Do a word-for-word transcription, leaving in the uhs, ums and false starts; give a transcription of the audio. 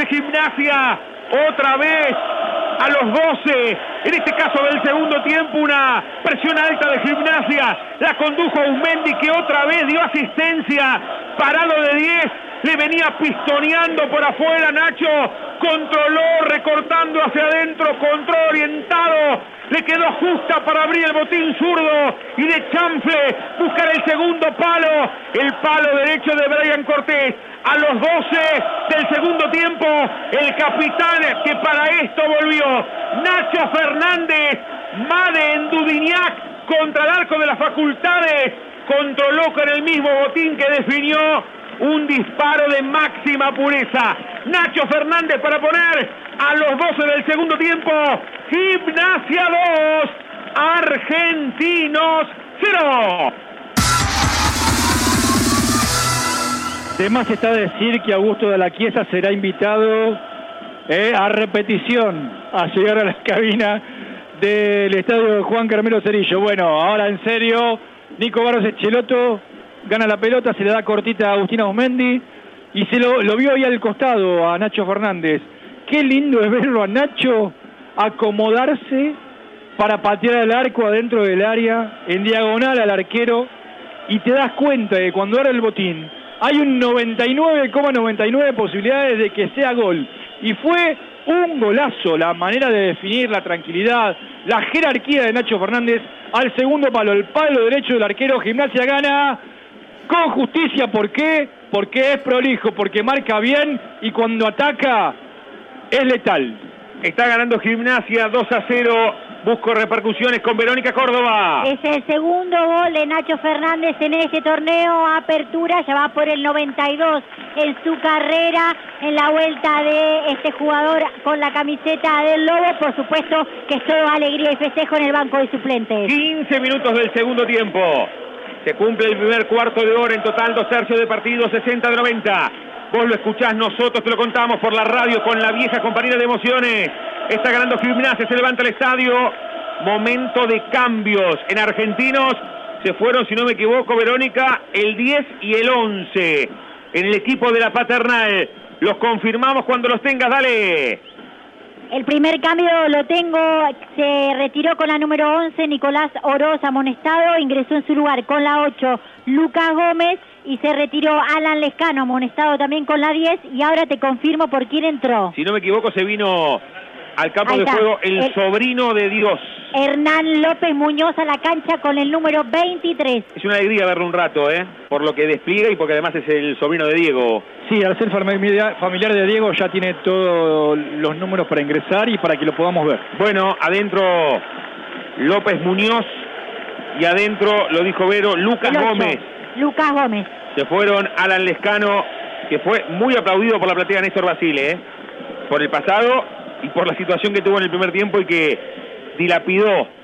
Gimnasia, otra vez a los doce, en este caso del segundo tiempo, una presión alta de Gimnasia, la condujo Uzmendi, que otra vez dio asistencia, parado de diez, le venía pistoneando por afuera Nacho, controló, recortando hacia adentro, control orientado, le quedó justa para abrir el botín zurdo y de chanfle buscar el segundo palo, el palo derecho de Brian Cortés. A los doce del segundo tiempo, el capitán que para esto volvió, Nacho Fernández, Made en Dudignac contra el arco de las facultades, controló con el mismo botín que definió un disparo de máxima pureza. Nacho Fernández para poner a los doce del segundo tiempo, Gimnasia dos, Argentinos cero. De más está decir que Augusto de la Chiesa será invitado eh, a repetición a llegar a la cabina del estadio Juan Carmelo Cerillo. Bueno, ahora en serio, Nico Barros Echeloto gana la pelota, se le da cortita a Agustín Uzmendi y se lo, lo vio ahí al costado a Nacho Fernández. Qué lindo es verlo a Nacho acomodarse para patear el arco adentro del área, en diagonal al arquero, y te das cuenta de que cuando abre el botín hay un noventa y nueve coma noventa y nueve posibilidades de que sea gol. Y fue un golazo la manera de definir, la tranquilidad, la jerarquía de Nacho Fernández al segundo palo, el palo derecho del arquero. Gimnasia gana con justicia. ¿Por qué? Porque es prolijo, porque marca bien y cuando ataca es letal. Está ganando Gimnasia dos a cero. Busco repercusiones con Verónica Córdoba. Es el segundo gol de Nacho Fernández en este torneo. Apertura, ya va por el noventa y dos en su carrera, en la vuelta de este jugador con la camiseta del Lobo. Por supuesto que es todo alegría y festejo en el banco de suplentes. quince minutos del segundo tiempo. Se cumple el primer cuarto de hora, en total dos tercios de partido, sesenta de noventa. Vos lo escuchás, nosotros te lo contamos por la radio con la vieja compañía de emociones. Está ganando Gimnasia, se levanta el estadio. Momento de cambios en Argentinos. Se fueron, si no me equivoco, Verónica, el diez y el once en el equipo de la Paternal. Los confirmamos cuando los tengas, dale. El primer cambio lo tengo, se retiró con la número once Nicolás Oroz, amonestado, ingresó en su lugar con la ocho Lucas Gómez y se retiró Alan Lescano, amonestado también con la diez, y ahora te confirmo por quién entró. Si no me equivoco, se vino al campo Ahí de está. juego el, el sobrino de Dios. Hernán López Muñoz a la cancha con el número veintitrés. Es una alegría verlo un rato, ¿eh? Por lo que despliega y porque además es el sobrino de Diego. Sí, al ser familiar, familiar de Diego ya tiene todos los números para ingresar y para que lo podamos ver. Bueno, adentro López Muñoz y adentro, lo dijo Vero, Lucas Gómez. Lucas Gómez. Se fueron Alan Lescano, que fue muy aplaudido por la platea Néstor Basile, ¿eh? Por el pasado y por la situación que tuvo en el primer tiempo y que dilapidó